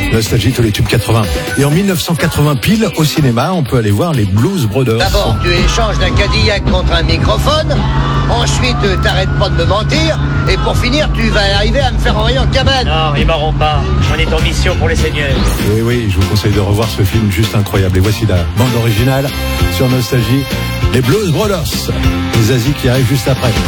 Nostalgie, tous les tubes 80. Et en 1980 pile, au cinéma, on peut aller voir les Blues Brothers. D'abord, tu échanges d'un Cadillac contre un microphone. Ensuite, t'arrêtes pas de me mentir. Et pour finir, tu vas arriver à me faire envoyer en cabane. Non, ils m'auront pas. On est en mission pour les seigneurs. Oui, je vous conseille de revoir ce film juste incroyable. Et voici la bande originale sur Nostalgie. Les Blues Brothers. Les Aziz qui arrivent juste après.